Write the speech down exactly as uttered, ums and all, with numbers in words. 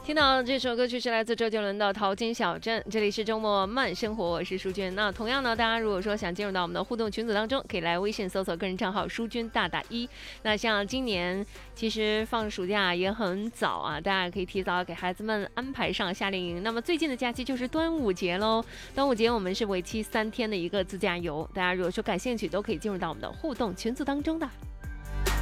听到这首歌曲是来自周杰伦的《淘金小镇》，这里是周末慢生活，我是淑君。那同样呢，大家如果说想进入到我们的互动群组当中，可以来微信搜索个人账号淑君大大一。那像今年其实放暑假也很早啊，大家可以提早给孩子们安排上夏令营。那么最近的假期就是端午节喽，端午节我们是为期三天的一个自驾游，大家如果说感兴趣，都可以进入到我们的互动群组当中的。